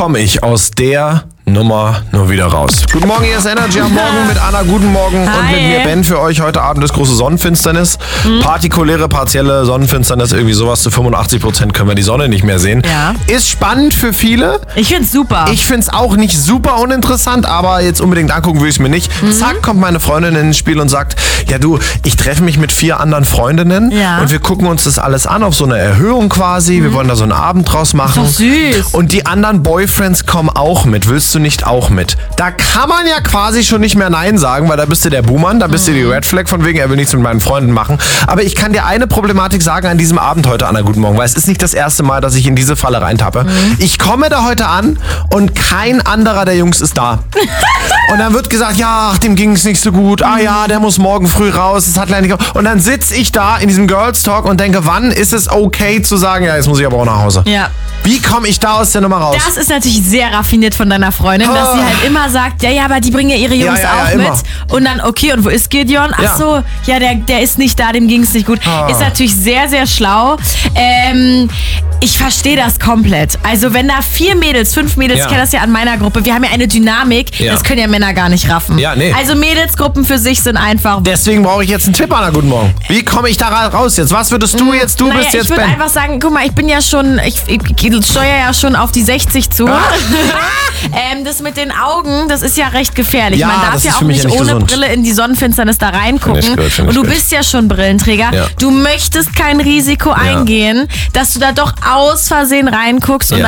komme ich aus der Nummer nur wieder raus? Guten Morgen, hier ist Energy am Morgen mit Anna. Guten Morgen. Hi. Und mit mir Ben für euch. Heute Abend ist große Sonnenfinsternis. Partikuläre, partielle Sonnenfinsternis. Irgendwie sowas zu 85% können wir die Sonne nicht mehr sehen. Ja. Ist spannend für viele. Ich find's super. Ich find's auch nicht super uninteressant, aber jetzt unbedingt angucken will ich es mir nicht. Zack, kommt meine Freundin ins Spiel und sagt, ja du, ich treffe mich mit 4 anderen Freundinnen und wir gucken uns das alles an auf so eine Erhöhung quasi. Wir wollen da so einen Abend draus machen. Ist doch süß. Und die anderen Boyfriends kommen auch mit. Willst du nicht auch mit? Da kann man ja quasi schon nicht mehr Nein sagen, weil da bist du der Buhmann, da bist du die Red Flag von wegen, er will nichts mit meinen Freunden machen. Aber ich kann dir eine Problematik sagen an diesem Abend heute, Anna, guten Morgen, weil es ist nicht das erste Mal, dass ich in diese Falle reintappe. Ich komme da heute an und kein anderer der Jungs ist da. Und dann wird gesagt, ja, ach, dem ging es nicht so gut. Ah ja, der muss morgen früh raus. Das hat leider nicht. Und dann sitze ich da in diesem Girls Talk und denke, wann ist es okay zu sagen, ja, jetzt muss ich aber auch nach Hause. Ja. Wie komme ich da aus der Nummer raus? Das ist natürlich sehr raffiniert von deiner Freundin, dass sie halt immer sagt, ja, aber die bringen ja ihre Jungs auch immer. mit. Und dann, okay, und wo ist Gideon? Ach so, ja, der ist nicht da, dem ging es nicht gut. Ist natürlich sehr, sehr schlau. Ich verstehe das komplett. Also wenn da 4 Mädels, 5 Mädels, ich kenne das ja an meiner Gruppe, wir haben ja eine Dynamik, das können ja Männer gar nicht raffen. Ja, nee. Also Mädelsgruppen für sich sind einfach... Deswegen brauche ich jetzt einen Tipp, Anna, guten Morgen. Wie komme ich da raus jetzt? Was würdest du jetzt? Du bist jetzt ich würde Ben. einfach sagen, guck mal, ich bin ja schon, ich steuere ja schon auf die 60 zu. Das mit den Augen, das ist ja recht gefährlich. Ja, Man darf das ja ist auch für mich nicht ja nicht ohne gesund. Brille in die Sonnenfinsternis da reingucken. Find ich Und du gut. bist ja schon Brillenträger. Ja. Du möchtest kein Risiko eingehen, dass du da doch aus Versehen reinguckst und